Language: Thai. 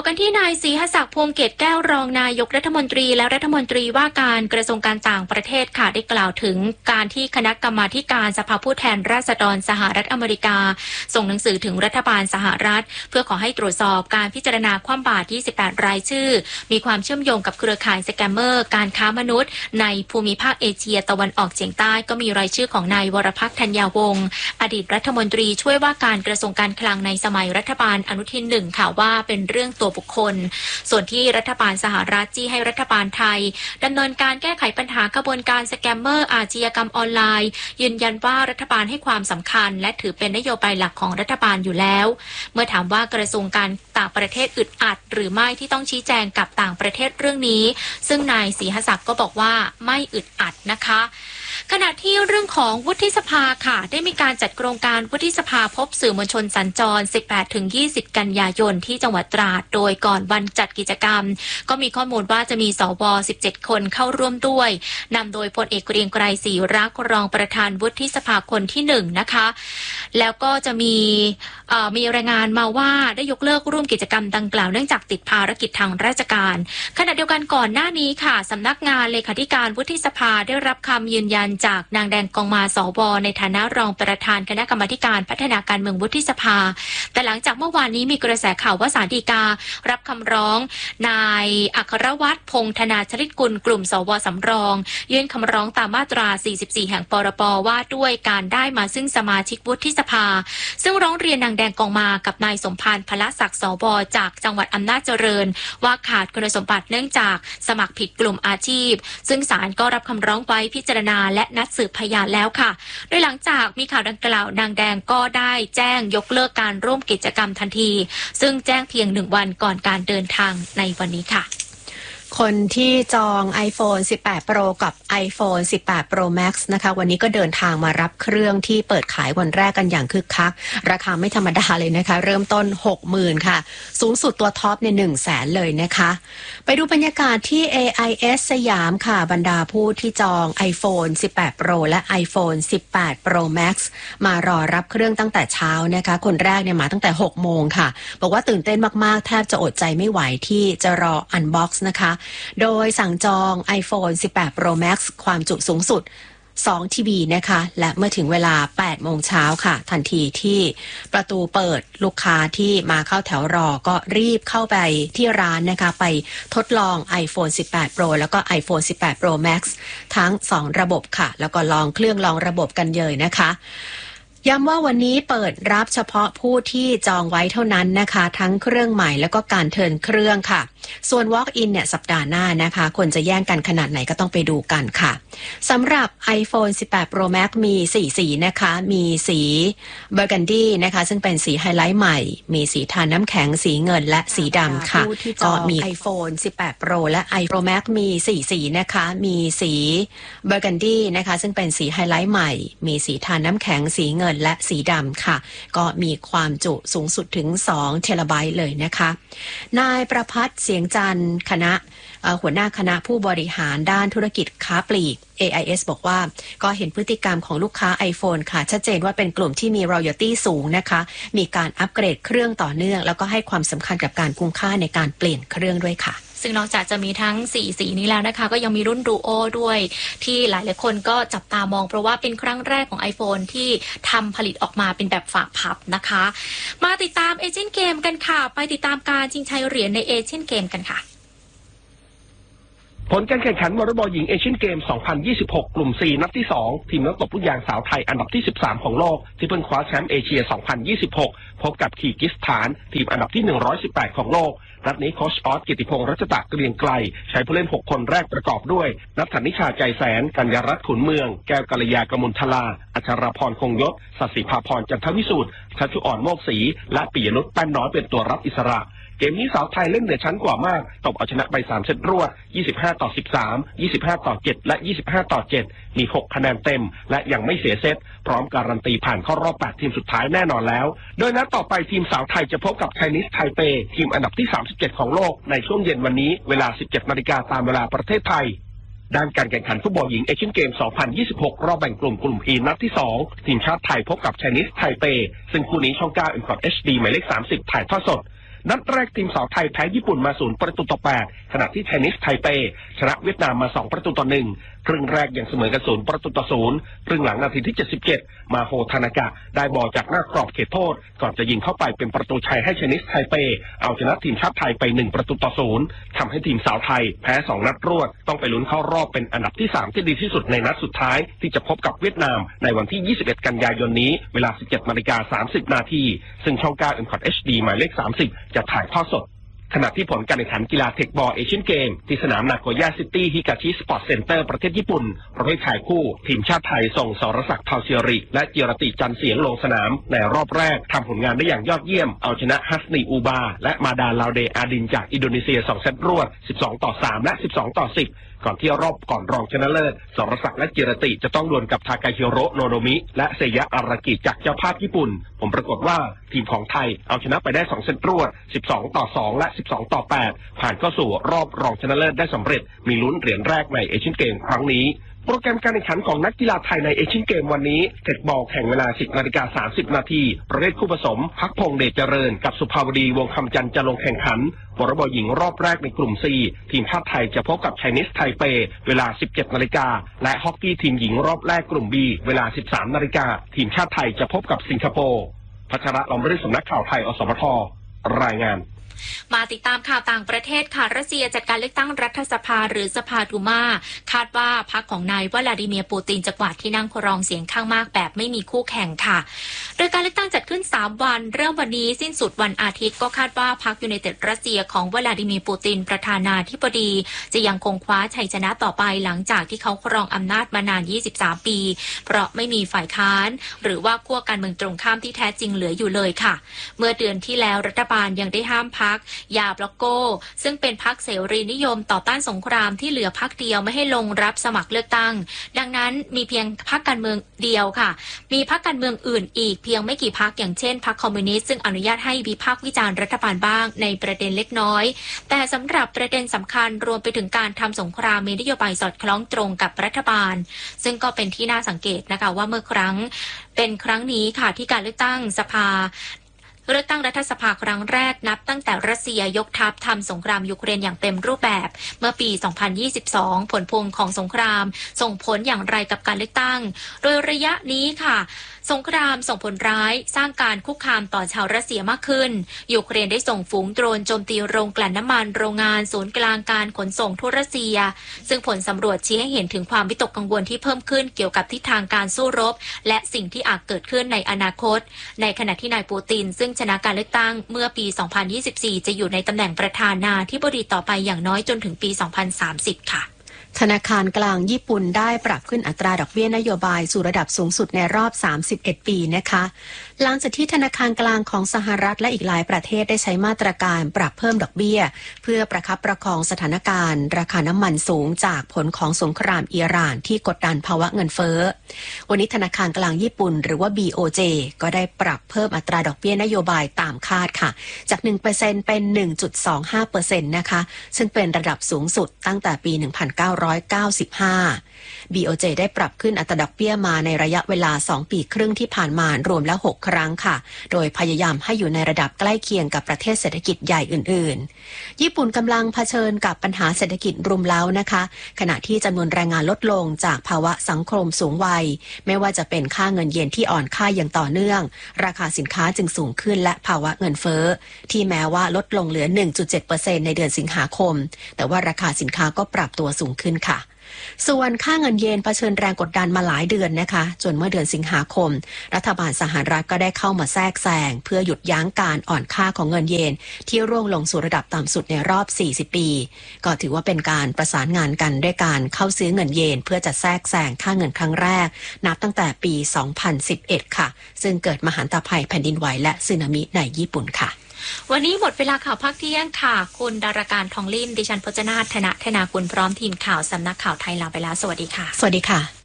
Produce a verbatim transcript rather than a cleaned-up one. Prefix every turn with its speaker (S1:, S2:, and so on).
S1: กันที่นายศรีหศักดิ์พวงเกตแก้วรองนายกรัฐมนตรีและรัฐมนตรีว่าการกระทรวงการต่างประเทศค่ะได้กล่าวถึงการที่คณะกรรมาธิการสภาผู้แทนราษฎรสหรัฐอเมริกาส่งหนังสือถึงรัฐบาลสหรัฐเพื่อขอให้ตรวจสอบการพิจารณาคว่ำบาตรยี่สิบแปดรายชื่อมีความเชื่อมโยงกับเครือข่ายสแกมเมอร์การค้ามนุษย์ในภูมิภาคเอเชียตะวันออกเฉียงใต้ก็มีรายชื่อของนายวรพักษ์ธัญญาวงศ์อดีตรัฐมนตรีช่วยว่าการกระทรวงการคลังในสมัยรัฐบาลอนุทินหนึ่งค่ะว่าเป็นเรื่องตัวบุคคลส่วนที่รัฐบาลสหรัฐจี้ให้รัฐบาลไทยดำเนินการแก้ไขปัญหากระบวนการสแกมเมอร์อาชญากรรมออนไลน์ยืนยันว่ารัฐบาลให้ความสำคัญและถือเป็นนโยบายหลักของรัฐบาลอยู่แล้วเมื่อถามว่ากระทรวงการต่างประเทศอึดอัดหรือไม่ที่ต้องชี้แจงกับต่างประเทศเรื่องนี้ซึ่งนายศรีหศักดิ์ก็บอกว่าไม่อึดอัดนะคะขณะที่เรื่องของวุฒิสภาค่ะได้มีการจัดโครงการวุฒิสภาพบสื่อมวลชนสัญจร สิบแปดถึงยี่สิบ กันยายนที่จังหวัดตราดโดยก่อนวันจัดกิจกรรมก็มีข้อมูลว่าจะมีสวสิบเจ็ดคนเข้าร่วมด้วยนำโดยพลเอกเกรียงไกรศรีรักษ์รองประธานวุฒิสภาคนที่หนึ่งนะคะแล้วก็จะมีมีรายงานมาว่าได้ยกเลิกร่วมกิจกรรมดังกล่าวเนื่องจากติดภารกิจทางราชการขณะเดียวกันก่อนหน้านี้ค่ะสำนักงานเลขาธิการวุฒิสภาได้รับคำยืนยันจากนางแดงกองมาสวในฐานะรองประธานคณะกรรมาการพัฒนาการเมืองวุฒิสภาแต่หลังจากเมื่อวานนี้มีกระแสข่าวว่าศาลฎีการับคำร้องนายอัครวัฒน์พงษ์ธนาชลิตกุลกลุ่มสวสำรองยื่นคำร้องตามมาตราสี่สิบสี่แห่งปรปว่าด้วยการได้มาซึ่งสมาชิกวุฒิสภาซึ่งร้องเรียนนางแดงกองมากับนายสมพานพละศักดิ์สวจากจังหวัดอำนาจเจริญว่าขาดคุณสมบัติเนื่องจากสมัครผิดกลุ่มอาชีพซึ่งศาลก็รับคำร้องไว้พิจารณาและนัดสืบพยานแล้วค่ะโดยหลังจากมีข่าวดังกล่าวนางแดงก็ได้แจ้งยกเลิกการร่วมกิจกรรมทันทีซึ่งแจ้งเพียงหนึ่งวันก่อนการเดินทางในวันนี้ค่ะ
S2: คนที่จอง iPhone สิบแปด Pro กับ iPhone สิบแปด Pro Max นะคะวันนี้ก็เดินทางมารับเครื่องที่เปิดขายวันแรกกันอย่างคึกคักราคาไม่ธรรมดาเลยนะคะเริ่มต้น หกหมื่น ค่ะสูงสุดตัวท็อปใน หนึ่งแสน เลยนะคะไปดูบรรยากาศที่ เอ ไอ เอส สยามค่ะบรรดาผู้ที่จอง iPhone สิบแปด Pro และ iPhone สิบแปด Pro Max มารอรับเครื่องตั้งแต่เช้านะคะคนแรกเนี่ยมาตั้งแต่ หกโมงค่ะบอกว่าตื่นเต้นมากๆแทบจะอดใจไม่ไหวที่จะรอ Unbox นะคะโดยสั่งจอง iPhone สิบแปด Pro Max ความจุสูงสุดสอง ที บี นะคะและเมื่อถึงเวลา แปดโมงเช้าค่ะทันทีที่ประตูเปิดลูกค้าที่มาเข้าแถวรอก็รีบเข้าไปที่ร้านนะคะไปทดลอง iPhone สิบแปด Pro แล้วก็ iPhone สิบแปด Pro Max ทั้งสองระบบค่ะแล้วก็ลองเครื่องลองระบบกันเลยนะคะย้ำว่าวันนี้เปิดรับเฉพาะผู้ที่จองไว้เท่านั้นนะคะทั้งเครื่องใหม่แล้วก็การเทิร์นเครื่องค่ะส่วน Walk-in เนี่ยสัปดาห์หน้านะคะคนจะแย่งกันขนาดไหนก็ต้องไปดูกันค่ะสำหรับ iPhone สิบแปด Pro Max มีสี่สีนะคะมีสีเบอร์กันดี้นะคะซึ่งเป็นสีไฮไลท์ใหม่มีสีทาน้ำแข็งสีเงินและสีดำค่ะก็มี iPhone สิบแปด Pro และ iPhone Pro Max มีสี่สีนะคะมีสีเบอร์กันดี้นะคะซึ่งเป็นสีไฮไลท์ใหม่มีสีทาน้ำแข็งสีเงินและสีดำค่ะก็มีความจุสูงสุดถึงสองเทราไบต์เลยนะคะนายประภัสเสียงจันทร์คณะหัวหน้าคณะผู้บริหารด้านธุรกิจค้าปลีก เอ ไอ เอส บอกว่าก็เห็นพฤติกรรมของลูกค้า iPhone ค่ะชัดเจนว่าเป็นกลุ่มที่มี royalty สูงนะคะมีการอัปเกรดเครื่องต่อเนื่องแล้วก็ให้ความสำคัญกับการคุ้มค่าในการเปลี่ยนเครื่องด้วยค่ะ
S1: ซึ่งนอกจากจะมีทั้งสี่สีนี้แล้วนะคะก็ยังมีรุ่น Duo ด้วยที่หลายๆคนก็จับตามองเพราะว่าเป็นครั้งแรกของ iPhone ที่ทำผลิตออกมาเป็นแบบฝาพับนะคะมาติดตามเอเชียนเกมกันค่ะไปติดตามการชิงชัยเหรียญในเอเชียนเกมกันค่ะ
S3: ผลการแข่งขันวอลเลย์บอลหญิงเอเชียนเกม สองพันยี่สิบหก กลุ่ม สี่ นัดที่ สอง ทีมนักตบลูกยางสาวไทยอันดับที่ สิบสาม ของโลกที่เพิ่งคว้าแชมป์เอเชีย สองพันยี่สิบหก พบกับคีร์กิสถานทีมอันดับที่ หนึ่งร้อยสิบแปด ของโลกนัดนี้โค้ชออสกิติพงษ์รัชตะเกรียงไกรใช้ผู้เล่นหกคนแรกประกอบด้วยนัทธนิชาใจแสนกัญญารัตน์ขุนเมืองแก้วกัลยากมลทลาอัชราพรคงยศสัสิภาพรจันทวิสูตรชัชชุอ่อนโมกศรีและปิยนุชแป้นน้อยเป็นตัวรับอิสระเกมนี้สาวไทยเล่นเหนือชั้นกว่ามากตบเอาชนะไปสามเซตรวดยี่สิบห้าต่อสิบสาม ยี่สิบห้าต่อเจ็ดและยี่สิบห้าต่อเจ็ดมีหกคะแนนเต็มและยังไม่เสียเซตพร้อมการันตีผ่านเข้ารอบแปดทีมสุดท้ายแน่นอนแล้วโดยนัดต่อไปทีมสาวไทยจะพบกับไชนีสไทเปทีมอันดับที่สามสิบเจ็ดของโลกในช่วงเย็นวันนี้เวลา สิบเจ็ดนาฬิกา ตามเวลาประเทศไทยด้านการแข่งขันฟุตบอลหญิงเอเชียนเกม สองพันยี่สิบหก รอบแบ่งกลุ่มกลุ่ม E นัดที่สองทีมชาติไทยพบกับไชนีสไทเปซึ่งคู่นี้ช่อง เก้า เอ็ม คอท เอช ดี หมายเลขสามสิบถ่ายทอดสดนัดแรกทีมสาวไทยแพ้ญี่ปุ่นมาศูนย์ประตูต่อแปดขณะที่เทนนิสไทเปชนะเวียดนามมาสองประตูต่อหนึ่งครึ่งแรกยังเสมอกันศูนย์ประตูต่อศูนย์ครึ่งหลังนาทีที่เจ็ดสิบเจ็ดมาโฮทานากะได้บอลจากหน้ากรอบเขตโทษก่อนจะยิงเข้าไปเป็นประตูชัยให้เทนนิสไทเปเอาชนะทีมชาติไทยไปหนึ่งประตูต่อศูนย์ทำให้ทีมสาวไทยแพ้สองนัดรวดต้องไปลุ้นเข้ารอบเป็นอันดับที่สามที่ดีที่สุดในนัดสุดท้ายที่จะพบกับเวียดนามในวันที่ยี่สิบเอ็ดกันยายนนี้เวลา สิบเจ็ดนาฬิกาสามสิบนาทีซึ่งช่องเก้า เอ็ม คอท เอช ดี หมายเลขสามสิบจะถ่ายทอดสดขณะที่ผลการแข่งขันกีฬาเทคบอลเอเชียนเกมที่สนามนาโกย่าซิตี้ฮิกาชิสปอร์ตเซ็นเตอร์ประเทศญี่ปุ่นประเภทชายคู่ทีมชาติไทยส่งสรศักดิ์เทาเซียริและเจียรติจันเสียงลงสนามในรอบแรกทำผลงานได้อย่างยอดเยี่ยมเอาชนะฮัสนีอูบาและมาดาลาวเดอาดินจากอินโดนีเซียสองเซตรวดสิบสองต่อสามและสิบสองต่อสิบก่อนที่รอบก่อนรองชนะเลิศสรศักดิ์และเจียรติจะต้องดวลกับทากาฮิโร่โนโนมิและเซยะอารากิจากเจ้าภาพญี่ปุ่นผมปรากฏว่าทีมของไทยเอาชนะไปได้สองเซตรวดสิบสองต่อสองและสิบสองต่อแปดผ่านเข้าสู่รอบรองชนะเลิศได้สำเร็จมีลุ้นเหรียญแรกในเอเชียนเกมครั้งนี้โปรแกรมการแข่งขันของนักกีฬาไทยในเอเชียนเกมวันนี้เทคบอลแข่งเวลา สิบนาฬิกาสามสิบนาทีประเภทคู่ผสมพักพงษ์เดชเจริญกับสุภาวดีวงคำจันทร์จะลงแข่งขันวอลเลย์บอลหญิงรอบแรกในกลุ่ม ซี ทีมชาติไทยจะพบกับไชนีสไทเปเวลา สิบเจ็ดนาฬิกาและฮอกกี้ทีมหญิงรอบแรกกลุ่ม บี เวลา สิบสามนาฬิกาทีมชาติไทยจะพบกับสิงคโปร์พัชระลอมฤทธิ์สำนักข่าวไทยอสมทรายงาน
S1: มาติดตามข่าวต่างประเทศค่ะรัสเซียจัดการเลือกตั้งรัฐสภาหรือสภาดูมาคาดว่าพรรคของนายวลาดิเมียร์ปูตินจะกวาดที่นั่งครองเสียงข้างมากแบบไม่มีคู่แข่งค่ะโดยการเลือกตั้งจัดขึ้นสามวันเริ่มวันนี้สิ้นสุดวันอาทิตย์ก็คาดว่าพรรคยูไนเต็ดรัสเซียของวลาดิเมียร์ปูตินประธานาธิบดีจะยังคงคว้าชัยชนะต่อไปหลังจากที่เขาครองอำนาจมานานยี่สิบสามปีเพราะไม่มีฝ่ายค้านหรือว่าขั้วการเมืองตรงข้ามที่แท้จริงเหลืออยู่เลยค่ะเมื่อเดือนที่แล้วรัฐบาลยังได้ห้ามพรรคยาบล็อกโกซึ่งเป็นพรรคเสรีนิยมต่อต้านสงครามที่เหลือพรรคเดียวไม่ให้ลงรับสมัครเลือกตั้งดังนั้นมีเพียงพรรคการเมืองเดียวค่ะมีพรรคการเมืองอื่นอีกเพียงไม่กี่พรรคอย่างเช่นพรรคคอมมิวนิสต์ซึ่งอนุญาตให้วิพากษ์วิจารณ์รัฐบาลบ้างในประเด็นเล็กน้อยแต่สำหรับประเด็นสำคัญรวมไปถึงการทำสงครามมีนโยบายสอดคล้องตรงกับรัฐบาลซึ่งก็เป็นที่น่าสังเกตนะคะว่าเมื่อครั้งเป็นครั้งนี้ค่ะที่การเลือกตั้งสภาเลือกตั้งรัฐสภาครั้งแรกนับตั้งแต่รัสเซียยกทัพทำสงครามยูเครนอย่างเต็มรูปแบบเมื่อปี สองพันยี่สิบสอง ผลพวงของสงครามส่งผลอย่างไรกับการเลือกตั้งโดยระยะนี้ค่ะสงครามส่งผลร้ายสร้างการคุกคามต่อชาวรัสเซียมากขึ้นยูเครนได้ส่งฝูงโดรนโจมตีโรงกลั่นน้ำมันโรงงานศูนย์กลางการขนส่งทั่วรัสเซียซึ่งผลสำรวจชี้ให้เห็นถึงความวิตกกังวลที่เพิ่มขึ้นเกี่ยวกับทิศทางการสู้รบและสิ่งที่อาจเกิดขึ้นในอนาคตในขณะที่นายปูตินซึ่งชนะการเลือกตั้งเมื่อปี สองพันยี่สิบสี่ จะอยู่ในตำแหน่งประธานาธิบดีต่อไปอย่างน้อยจนถึงปี สองพันสามสิบ ค่ะ
S2: ธนาคารกลางญี่ปุ่นได้ปรับขึ้นอัตราดอกเบี้ยนโยบายสู่ระดับสูงสุดในรอบสามสิบเอ็ดปีนะคะหลังจากที่ธนาคารกลางของสหรัฐและอีกหลายประเทศได้ใช้มาตรการปรับเพิ่มดอกเบี้ยเพื่อประคับประคองสถานการณ์ราคาน้ำมันสูงจากผลของสงครามอิหร่านที่กดดันภาวะเงินเฟ้อวันนี้ธนาคารกลางญี่ปุ่นหรือว่า บี โอ เจ ก็ได้ปรับเพิ่มอัตราดอกเบี้ยนโยบายตามคาดค่ะจาก หนึ่งเปอร์เซ็นต์ เป็น หนึ่งจุดสองห้าเปอร์เซ็นต์ นะคะซึ่งเป็นระดับสูงสุดตั้งแต่ปี หนึ่งพันเก้าร้อยเก้าสิบห้า บี โอ เจ ได้ปรับขึ้นอัตราดอกเบี้ยมาในระยะเวลาสองปีครึ่งที่ผ่านมารวมแล้วหกครั้งค่ะโดยพยายามให้อยู่ในระดับใกล้เคียงกับประเทศเศรษฐกิจใหญ่อื่นๆญี่ปุ่นกำลังเผชิญกับปัญหาเศรษฐกิจรุมเร้านะคะขณะที่จำนวนแรงงานลดลงจากภาวะสังคมสูงวัยไม่ว่าจะเป็นค่าเงินเยนที่อ่อนค่าอย่างต่อเนื่องราคาสินค้าจึงสูงขึ้นและภาวะเงินเฟ้อที่แม้ว่าลดลงเหลือ หนึ่งจุดเจ็ดเปอร์เซ็นต์ ในเดือนสิงหาคมแต่ว่าราคาสินค้าก็ปรับตัวสูงขึ้นค่ะส่วนค่าเงินเยนเผชิญแรงกดดันมาหลายเดือนนะคะจนเมื่อเดือนสิงหาคมรัฐบาลสหรัฐก็ได้เข้ามาแทรกแซงเพื่อหยุดยั้งการอ่อนค่าของเงินเยนที่ร่วงลงสู่ระดับต่ำสุดในรอบสี่สิบปีก็ถือว่าเป็นการประสานงานกันด้วยการเข้าซื้อเงินเยนเพื่อจะแทรกแซงค่าเงินครั้งแรกนับตั้งแต่ปี สองพันสิบเอ็ด ค่ะซึ่งเกิดมหันตภัยแผ่นดินไหวและสึนามิในญี่ปุ่นค่ะ
S1: วันนี้หมดเวลาข่าวภาคเที่ยงค่ะคุณดาราการทองลิ่มดิฉันพจนาถธนาธนาคุณพร้อมทีมข่าวสำนักข่าวไทยลาไปแล้วสวัสดีค่ะ
S2: สวัสดีค่ะ